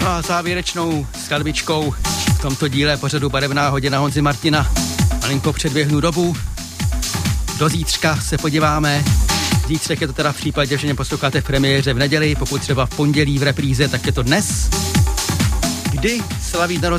a závěrečnou skladbičkou v tomto díle pořadu Barevná hodina Honzy Martina malinko předběhnu dobu. Do zítřka se podíváme. Zítřek je to teda v případě, že mě posloucháte v premiéře v neděli, pokud třeba v pondělí v repríze, tak je to dnes, kdy slaví